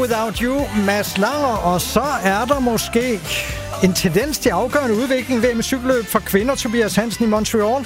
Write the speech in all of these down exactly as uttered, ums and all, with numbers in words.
Without You, Mads Langer, og så er der måske en tendens til afgørende udvikling ved med cykelløb for kvinder, Tobias Hansen i Montreal.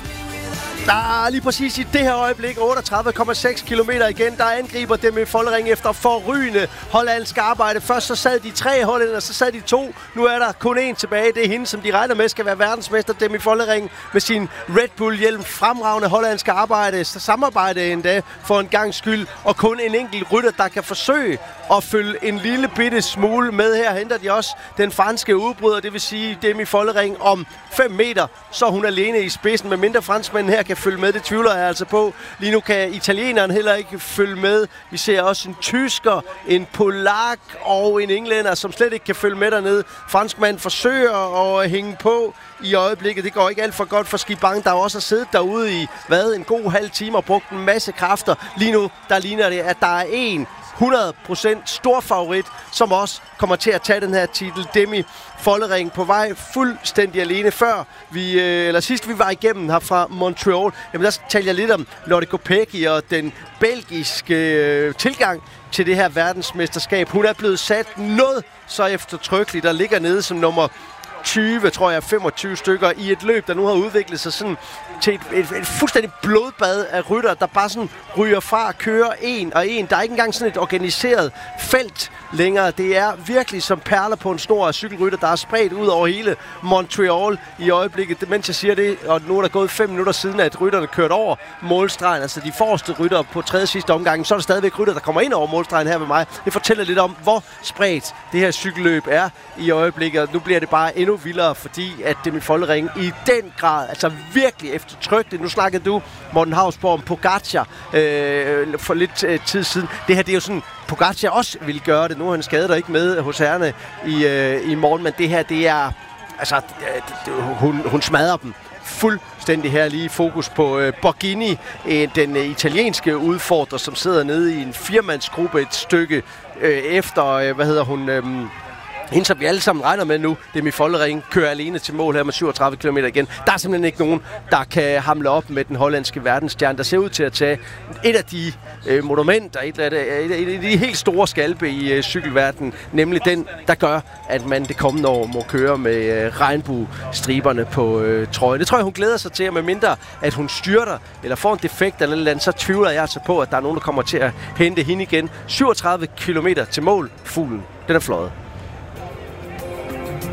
Ah, lige præcis i det her øjeblik, otteogtredive komma seks kilometer igen, der angriber dem i Follering efter forrygende hollandsk arbejde. Først så sad de tre hollænder, så sad de to. Nu er der kun én tilbage. Det er hende, som de regner med skal være verdensmester, dem i Follering, med sin Red Bull-hjelm. Fremragende hollandske arbejde, så samarbejde endda for en gang skyld. Og kun en enkelt rytter, der kan forsøge at følge en lille bitte smule med. Her henter de også den franske udbryder, det vil sige dem i Follering om fem meter. Så er hun alene i spidsen, med mindre franskmænd her kan følge med. Det tvivler jeg altså på. Lige nu kan italieneren heller ikke følge med. Vi ser også en tysker, en polak og en englænder, som slet ikke kan følge med dernede. Franskmand forsøger at hænge på i øjeblikket. Det går ikke alt for godt for Skibang, der også har siddet derude i hvad, en god halv time og brugt en masse kræfter. Lige nu, der ligner det, at der er en hundrede procent stor favorit, som også kommer til at tage den her titel. Demi Follering på vej fuldstændig alene. Før vi, eller sidst vi var igennem her fra Montreal, jamen der talte jeg lidt om Lotte Kopecky og den belgiske øh, tilgang til det her verdensmesterskab. Hun er blevet sat noget så eftertrykkeligt, der ligger nede som nummer tyve, tror jeg, femogtyve stykker i et løb, der nu har udviklet sig sådan til et, et, et fuldstændig blodbad af rytter, der bare sådan ryger fra, kører en og en. Der er ikke engang sådan et organiseret felt længere. Det er virkelig som perler på en snor af cykelrytter, der er spredt ud over hele Montreal i øjeblikket. Mens jeg siger det, og nu er der gået fem minutter siden, at rytterne kørte over målstregen, altså de forreste rytter på tredje sidste omgang, så er der stadigvæk rytter, der kommer ind over målstregen her ved mig. Det fortæller lidt om, hvor spredt det her cykelløb er i øjeblikket. Og nu bliver det bare endnu vildere, fordi at Demi Follering i den grad, altså virkelig eftertrykkeligt. Nu snakkede du, Morten Hausborg, om Pogacar øh, for lidt øh, tid siden. Det her, det er jo sådan, Pogacar også ville gøre det. Nu er han skadet og ikke med hos herrene i, øh, i morgen, men det her, det er, altså, det, det, hun, hun smadrer dem fuldstændig her. Lige fokus på øh, Borghini, øh, den øh, italienske udfordrer, som sidder nede i en firmandsgruppe et stykke øh, efter, øh, hvad hedder hun... Øh, Hende, som vi alle sammen regner med nu, Demi Follering, kører alene til mål her med syvogtredive kilometer igen. Der er simpelthen ikke nogen, der kan hamle op med den hollandske verdensstjerne, der ser ud til at tage et af de øh, monumenter, et af, de, et af de helt store skalpe i øh, cykelverdenen, nemlig den, der gør, at man det kommende år må køre med øh, regnbuestriberne på øh, trøjen. Det tror jeg, hun glæder sig til, og med mindre, at hun styrter eller får en defekt eller noget andet, så tvivler jeg altså på, at der er nogen, der kommer til at hente hende igen. syvogtredive kilometer til mål. Fuglen, den er fløjet.